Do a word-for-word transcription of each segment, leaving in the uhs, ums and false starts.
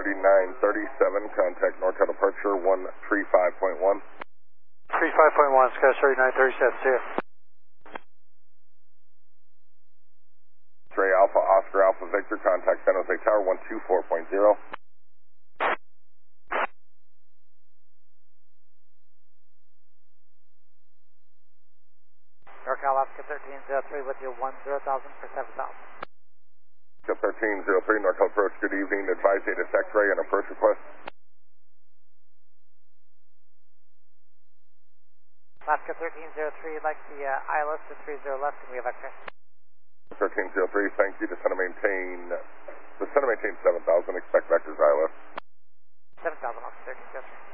thirty-nine thirty-seven, contact NorCal departure one three five point one. three five point one, Sky thirty-nine thirty-seven, see ya. Trey Alpha, Oscar Alpha Victor, contact San Jose Tower one two four point zero. NorCal Oscar thirteen zero three with you, one zero thousand for seven thousand. thirteen zero three, NorCal approach, good evening. Advise data X-ray and approach request. Oscar thirteen zero three, like the uh, I L S to three zero left, and we have X-ray. thirteen zero three, thank you. Descend and maintain, descend and maintain seven thousand, expect vectors I L S. seven thousand, Oscar thirteen zero three.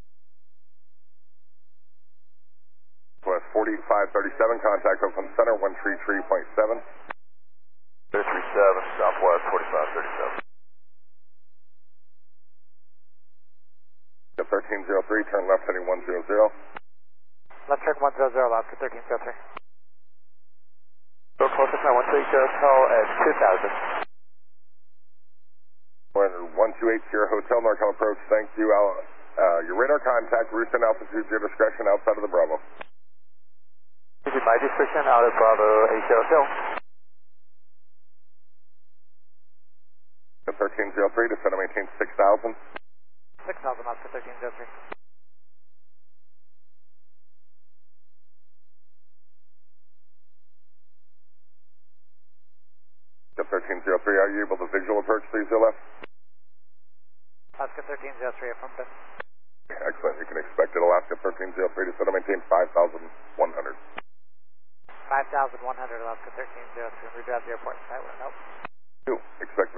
West forty-five thirty-seven, contact Oakland Center one three three point seven. three three seven, Southwest forty-five thirty-seven. thirteen zero three, turn left heading one zero zero. Left turn one zero zero, Oscar thirteen zero three. Go closest now, one two eight zero, tall at two thousand. one two eight zero, Hotel NorCal approach, thank you. Uh, your radar contact, route and altitude, your discretion outside of the Bravo. My discretion out of Bravo eight zero zero. thirteen zero three, descend and maintain six thousand. six thousand, Oscar thirteen zero three. thirteen zero three, are you able to visual approach three zero left? Oscar thirteen zero three, affirmative. Excellent, you can expect it. Alaska thirteen zero three, descend and maintain five thousand one hundred. five thousand one hundred, Alaska thirteen zero three, redraft the airport, skyline, nope. Two, expect